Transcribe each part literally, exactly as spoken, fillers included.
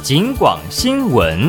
警广新闻。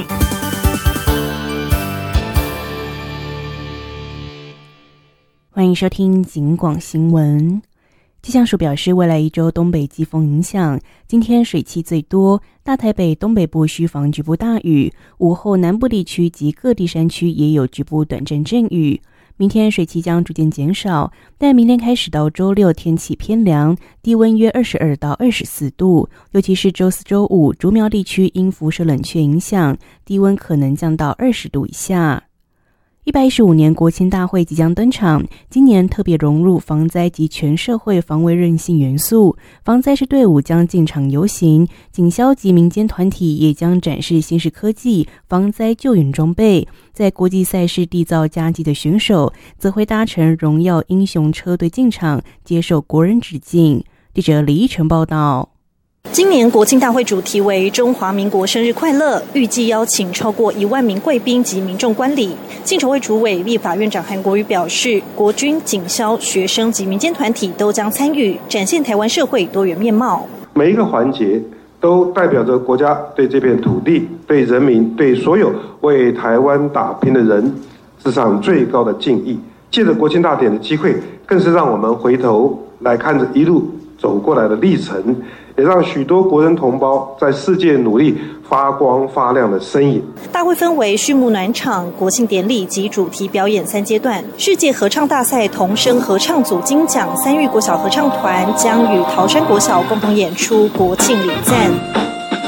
欢迎收听警广新闻。气象署表示，未来一周东北季风影响，今天水汽最多，大台北东北部需防局部大雨，午后南部地区及各地山区也有局部短暂阵雨。明天水汽将逐渐减少，但明天开始到周六天气偏凉，低温约二十二到二十四度，尤其是周四周五竹苗地区因辐射冷却影响，低温可能降到二十度以下。一百一十五年国庆大会即将登场，今年特别融入防灾及全社会防卫韧性元素，防灾士队伍将进场游行，警消及民间团体也将展示新式科技防灾救援装备，在国际赛事缔造佳绩的选手则会搭乘荣耀英雄车队进场接受国人致敬。记者李依晨报道。 今年国庆大会主题为中华民国生日快乐，预计邀请超过一万名贵宾及民众观礼。庆筹会主委立法院长韩国瑜表示，国军、警消、学生及民间团体都将参与，展现台湾社会多元面貌。 每一个环节都代表着国家对这片土地、对人民、对所有为台湾打拼的人致上最高的敬意。借着国庆大典的机会，更是让我们回头来看着一路走过来的历程，也让许多国人同胞在世界努力发光发亮的身影。 大会分为序幕暖场、国庆典礼及主题表演三阶段。世界合唱大赛童声合唱组金奖三育国小合唱团将与桃山国小共同演出国庆礼赞。